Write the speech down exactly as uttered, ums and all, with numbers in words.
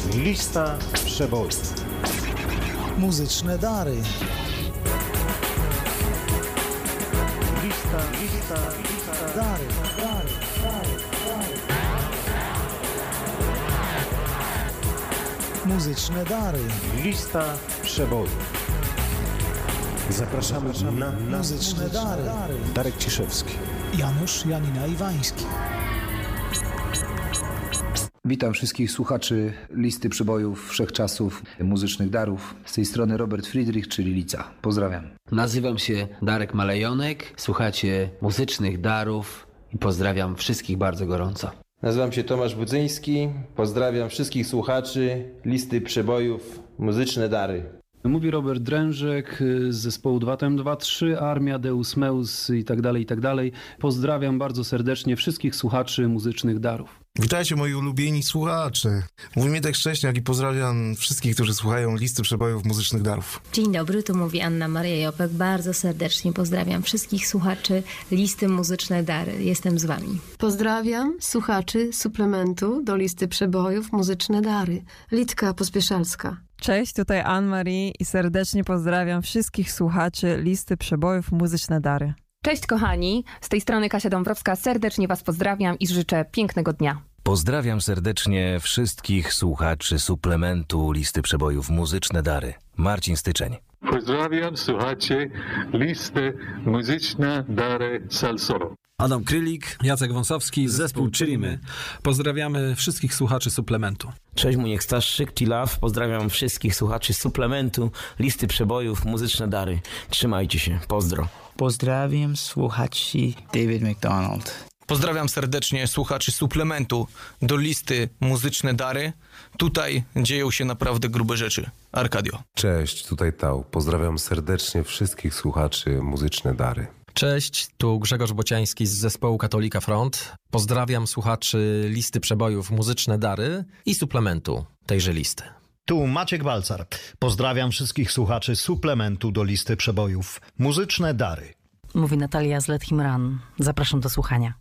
Lista przebojów. Muzyczne dary. Lista, lista, lista. Dary, dary, dary, dary. Muzyczne dary. Lista przebojów. Zapraszamy na, na Muzyczne dary. Darek Ciszewski. Janusz Janina Iwański. Witam wszystkich słuchaczy Listy Przebojów Wszechczasów Muzycznych Darów. Z tej strony Robert Friedrich, czyli Lica. Pozdrawiam. Nazywam się Darek Malejonek, słuchacie Muzycznych Darów i pozdrawiam wszystkich bardzo gorąco. Nazywam się Tomasz Budzyński, pozdrawiam wszystkich słuchaczy Listy Przebojów Muzyczne Dary. Mówi Robert Drężek z zespołu dwa T M dwa trzy, Armia, Deus Meus i tak dalej, i tak dalej. Pozdrawiam bardzo serdecznie wszystkich słuchaczy Muzycznych Darów. Witajcie moi ulubieni słuchacze. Mówi Mietek Szcześniak i pozdrawiam wszystkich, którzy słuchają Listy Przebojów Muzycznych Darów. Dzień dobry, tu mówi Anna Maria Jopek. Bardzo serdecznie pozdrawiam wszystkich słuchaczy Listy Muzyczne Dary. Jestem z wami. Pozdrawiam słuchaczy suplementu do Listy Przebojów Muzyczne Dary. Litka Pospieszalska. Cześć, tutaj Anne-Marie i serdecznie pozdrawiam wszystkich słuchaczy Listy Przebojów Muzyczne Dary. Cześć kochani, z tej strony Kasia Dąbrowska, serdecznie was pozdrawiam i życzę pięknego dnia. Pozdrawiam serdecznie wszystkich słuchaczy suplementu Listy Przebojów Muzyczne Dary. Marcin Styczeń. Pozdrawiam słuchaczy Listy Muzyczne Dary Salsoro. Adam Krylik, Jacek Wąsowski, zespół Chillimy. Pozdrawiamy wszystkich słuchaczy suplementu. Cześć, Muniek Staszczyk, T-Love. Pozdrawiam wszystkich słuchaczy suplementu Listy Przebojów Muzyczne Dary. Trzymajcie się, pozdro. Pozdrawiam słuchaczy David McDonald. Pozdrawiam serdecznie słuchaczy suplementu do Listy Muzyczne Dary. Tutaj dzieją się naprawdę grube rzeczy. Arkadio. Cześć, tutaj Tał. Pozdrawiam serdecznie wszystkich słuchaczy Muzyczne Dary. Cześć, tu Grzegorz Bociański z zespołu Katolika Front. Pozdrawiam słuchaczy Listy Przebojów Muzyczne Dary i suplementu tejże listy. Tu Maciek Balcar. Pozdrawiam wszystkich słuchaczy suplementu do Listy Przebojów Muzyczne Dary. Mówi Natalia z Let Him Run. Zapraszam do słuchania.